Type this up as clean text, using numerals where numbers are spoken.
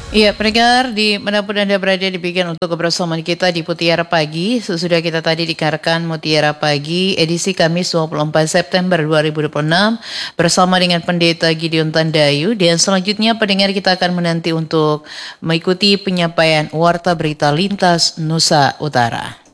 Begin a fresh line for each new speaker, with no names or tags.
Iya, pendengar di manapun Anda berada demikian untuk kebersamaan kita di Mutiara Pagi. Sesudah kita tadi dengarkan Mutiara Pagi edisi Kamis 24 September 2026 bersama dengan Pendeta Gideon Tandayu. Dan selanjutnya pendengar kita akan menanti untuk mengikuti penyampaian Warta Berita Lintas Nusa Utara.